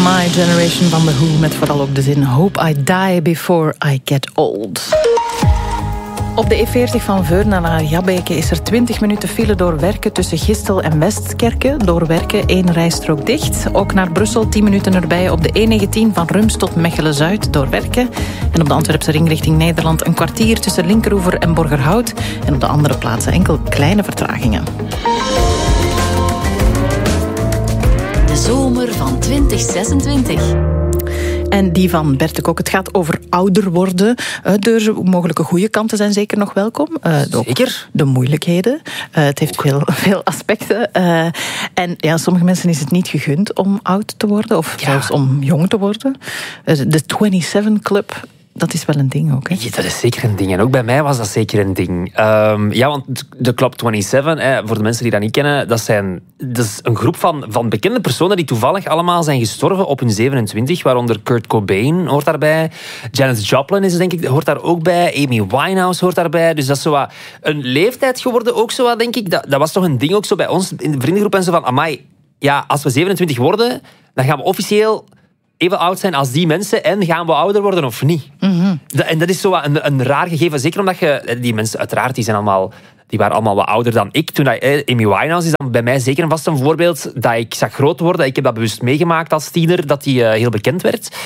My Generation van The Who, met vooral ook de zin Hope I die before I get old. Op de E40 van Veurne naar Jabbeke is er 20 minuten file door Werken tussen Gistel en Westkerke. Door Werken 1 rijstrook dicht. Ook naar Brussel 10 minuten erbij op de E19 van Rums tot Mechelen-Zuid door Werken. En op de Antwerpse ring richting Nederland een kwartier tussen Linkeroever en Borgerhout. En op de andere plaatsen enkel kleine vertragingen. De zomer van 2026. En die van Bert de Kok. Het gaat over ouder worden. De mogelijke goede kanten zijn zeker nog welkom. Zeker. De moeilijkheden. Het heeft veel aspecten. En ja, sommige mensen is het niet gegund om oud te worden. Of zelfs om jong te worden. De 27 Club. Dat is wel een ding ook, hè? Ja, dat is zeker een ding. En ook bij mij was dat zeker een ding. Ja, want de Club 27, voor de mensen die dat niet kennen, dat is een groep van bekende personen die toevallig allemaal zijn gestorven op hun 27, waaronder Kurt Cobain hoort daarbij. Janis Joplin hoort daar ook bij. Amy Winehouse hoort daarbij. Dus dat is zo wat een leeftijd geworden, ook zo wat, denk ik. Dat was toch een ding ook zo bij ons in de vriendengroep en zo van, amai, ja, als we 27 worden, dan gaan we officieel even oud zijn als die mensen en gaan we ouder worden of niet? Mm-hmm. En dat is zo een raar gegeven. Zeker omdat die mensen, uiteraard, die waren allemaal wat ouder dan ik. Toen Amy Winehouse is dan bij mij zeker vast een voorbeeld dat ik zag groot worden. Ik heb dat bewust meegemaakt als tiener, dat die heel bekend werd.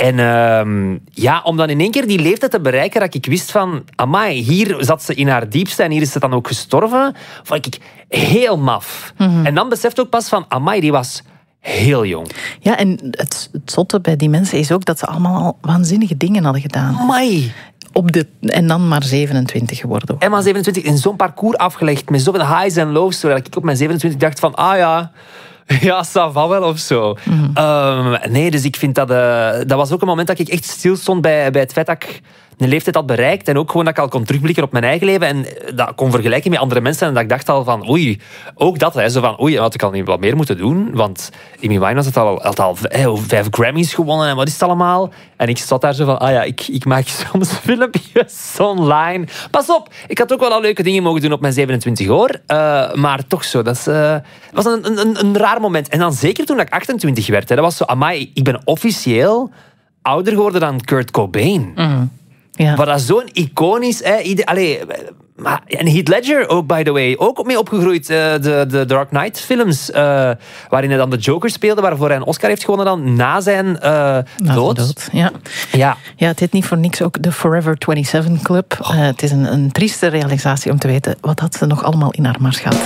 En om dan in één keer die leeftijd te bereiken, dat ik wist van, amai, hier zat ze in haar diepste en hier is ze dan ook gestorven, vond ik heel maf. Mm-hmm. En dan besefte ook pas van, amai, die was heel jong. Ja, en het zotte bij die mensen is ook dat ze allemaal al waanzinnige dingen hadden gedaan. Amai! En dan maar 27 geworden. En maar 27 in zo'n parcours afgelegd, met zoveel highs en lows, zodat ik op mijn 27 dacht van, ja, ça va wel of zo. Mm-hmm. Nee, dus ik vind dat was ook een moment dat ik echt stilstond bij het feit dat ik een leeftijd had bereikt en ook gewoon dat ik al kon terugblikken op mijn eigen leven en dat kon vergelijken met andere mensen en dat ik dacht al van, oei, ook dat, zo van, oei, had ik al niet wat meer moeten doen, want Amy Winehouse had al 5 Grammys gewonnen en wat is het allemaal? En ik zat daar zo van, ik maak soms filmpjes online. Pas op, ik had ook wel al leuke dingen mogen doen op mijn 27 hoor, maar toch zo, dat was een raar moment. En dan zeker toen ik 28 werd, dat was zo, amai, ik ben officieel ouder geworden dan Kurt Cobain. Mm. Ja. Wat dat zo'n iconisch... en Heath Ledger ook, by the way. Ook mee opgegroeid. De Dark Knight films. Waarin hij dan de Joker speelde. Waarvoor hij een Oscar heeft gewonnen dan na zijn dood. Ja, het heet niet voor niks ook de Forever 27 Club. Het is een trieste realisatie om te weten wat had ze nog allemaal in haar mars gehad.